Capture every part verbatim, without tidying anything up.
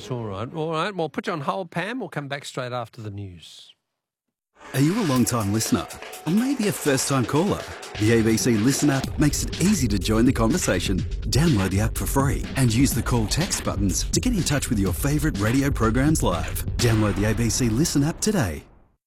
Yes, all right. All right, we'll put you on hold, Pam. We'll come back straight after the news. Are you a long-time listener? Or maybe a first-time caller? The A B C Listen app makes it easy to join the conversation. Download the app for free and use the call text buttons to get in touch with your favourite radio programs live. Download the A B C Listen app today.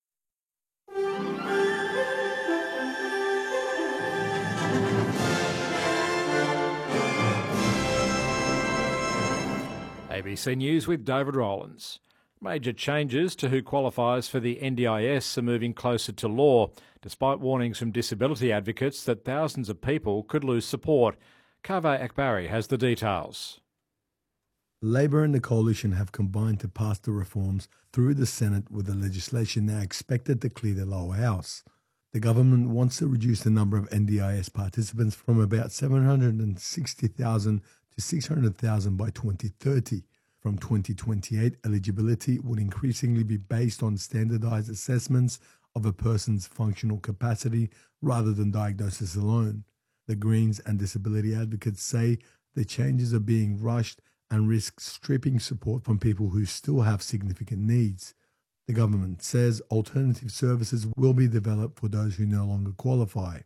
A B C News with David Rowlands. Major changes to who qualifies for the N D I S are moving closer to law, despite warnings from disability advocates that thousands of people could lose support. Kaveh Akbari has the details. Labor and the Coalition have combined to pass the reforms through the Senate, with the legislation now expected to clear the lower house. The government wants to reduce the number of N D I S participants from about seven hundred sixty thousand to six hundred thousand by twenty thirty. From twenty twenty-eight, eligibility would increasingly be based on standardised assessments of a person's functional capacity rather than diagnosis alone. The Greens and disability advocates say the changes are being rushed and risk stripping support from people who still have significant needs. The government says alternative services will be developed for those who no longer qualify.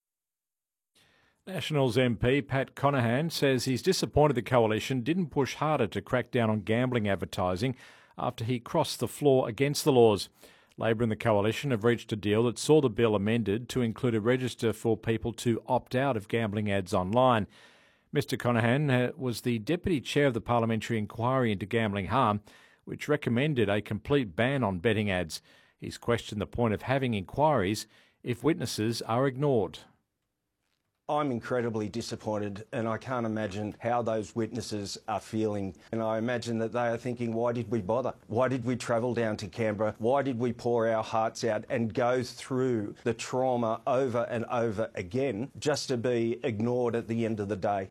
Nationals M P Pat Conahan says he's disappointed the Coalition didn't push harder to crack down on gambling advertising after he crossed the floor against the laws. Labor and the Coalition have reached a deal that saw the bill amended to include a register for people to opt out of gambling ads online. Mister Conahan was the Deputy Chair of the Parliamentary Inquiry into Gambling Harm, which recommended a complete ban on betting ads. He's questioned the point of having inquiries if witnesses are ignored. I'm incredibly disappointed, and I can't imagine how those witnesses are feeling. And I imagine that they are thinking, why did we bother? Why did we travel down to Canberra? Why did we pour our hearts out and go through the trauma over and over again just to be ignored at the end of the day?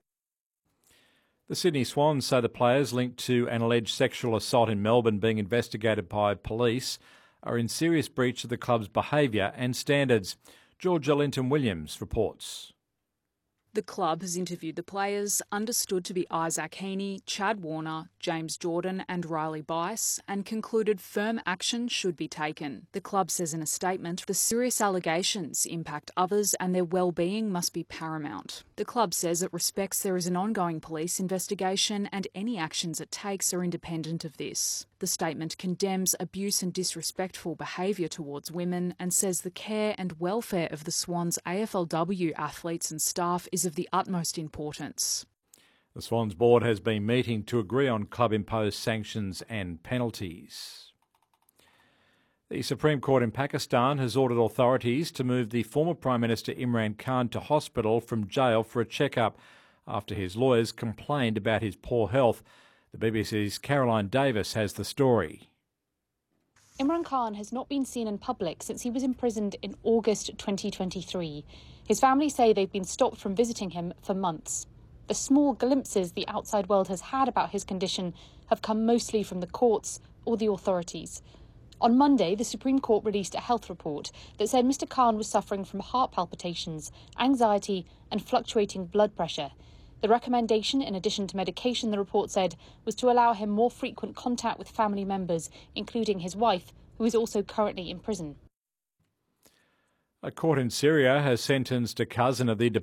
The Sydney Swans say the players linked to an alleged sexual assault in Melbourne being investigated by police are in serious breach of the club's behaviour and standards. Georgia Linton-Williams reports. The club has interviewed the players, understood to be Isaac Heaney, Chad Warner, James Jordan and Riley Bice, and concluded firm action should be taken. The club says in a statement, the serious allegations impact others and their well-being must be paramount. The club says it respects there is an ongoing police investigation and any actions it takes are independent of this. The statement condemns abuse and disrespectful behaviour towards women and says the care and welfare of the Swans A F L W athletes and staff is of the utmost importance. The Swans board has been meeting to agree on club-imposed sanctions and penalties. The Supreme Court in Pakistan has ordered authorities to move the former Prime Minister Imran Khan to hospital from jail for a checkup after his lawyers complained about his poor health. The B B C's Caroline Davis has the story. Imran Khan has not been seen in public since he was imprisoned in August twenty twenty-three. His family say they've been stopped from visiting him for months. The small glimpses the outside world has had about his condition have come mostly from the courts or the authorities. On Monday, the Supreme Court released a health report that said Mister Khan was suffering from heart palpitations, anxiety and fluctuating blood pressure. The recommendation, in addition to medication, the report said, was to allow him more frequent contact with family members, including his wife, who is also currently in prison. A court in Syria has sentenced a cousin of the